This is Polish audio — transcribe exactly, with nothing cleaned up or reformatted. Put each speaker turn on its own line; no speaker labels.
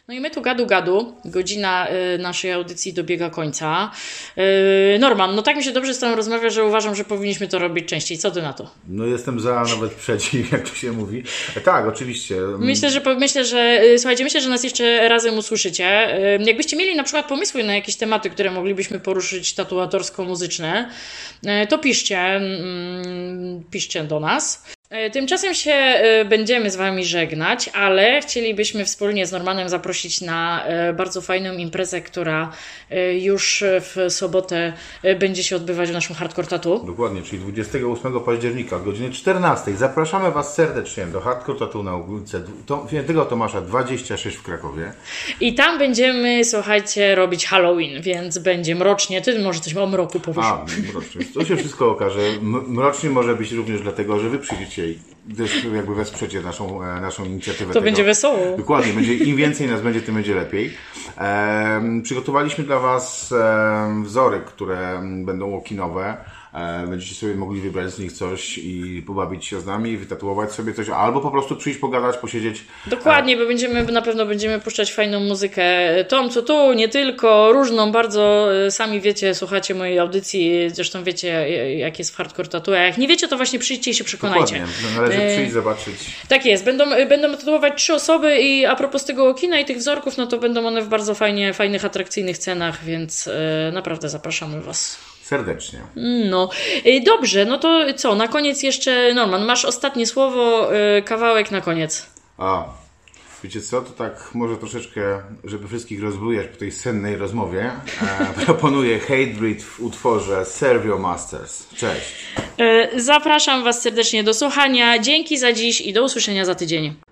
No i my tu gadu gadu, godzina y, naszej audycji dobiega końca. Y, Norman, no tak mi się dobrze z tobą rozmawia, że uważam, że powinniśmy to robić częściej. Co ty na to?
No jestem za, nawet przeciw, jak to się mówi. E, tak, oczywiście.
Myślę, że myślę, że y, słuchajcie, myślę, że nas jeszcze razem usłyszycie. Y, jakbyście mieli na przykład pomysły na jakieś tematy, które moglibyśmy poruszyć tatuatorsko-muzyczne, y, to piszcie, y, piszcie do nas. Tymczasem się będziemy z Wami żegnać, ale chcielibyśmy wspólnie z Normanem zaprosić na bardzo fajną imprezę, która już w sobotę będzie się odbywać w naszym Hardcore Tattoo.
Dokładnie, czyli dwudziestego ósmego października o godzinie czternastej. Zapraszamy Was serdecznie do Hardcore Tattoo na ulicy Świętego Tomasza dwadzieścia sześć w Krakowie.
I tam będziemy, słuchajcie, robić Halloween, więc będzie mrocznie. Ty może coś o mroku powiesz.
A, mrocznie. To się wszystko okaże. Mrocznie może być również dlatego, że Wy przyjdziecie i jakby wesprzecie naszą, naszą inicjatywę.
To
tego.
będzie wesoło.
Dokładnie, będzie, im więcej nas będzie, tym będzie lepiej. E, przygotowaliśmy dla Was e, wzory, które będą walk-inowe. E, będziecie sobie mogli wybrać z nich coś i pobawić się z nami, wytatuować sobie coś, albo po prostu przyjść, pogadać, posiedzieć.
Dokładnie, bo będziemy, na pewno będziemy puszczać fajną muzykę, tą co tu, nie tylko, różną bardzo, sami wiecie, słuchacie mojej audycji, zresztą wiecie jak jest w Hardcore Tattoo, a jak nie wiecie, to właśnie przyjdźcie i się przekonajcie.
Dokładnie, należy przyjść, zobaczyć.
Tak jest, będą, będą tatuować trzy osoby i a propos tego kina i tych wzorków, no to będą one w bardzo fajnie, fajnych, atrakcyjnych cenach, więc e, naprawdę zapraszamy Was.
Serdecznie.
No, dobrze, no to co, na koniec jeszcze, Norman, masz ostatnie słowo, kawałek na koniec.
A, wiecie co, to tak może troszeczkę, żeby wszystkich rozbujać po tej sennej rozmowie, e, proponuję Hatebreed w utworze Serve Your Masters. Cześć.
Zapraszam Was serdecznie do słuchania, dzięki za dziś i do usłyszenia za tydzień.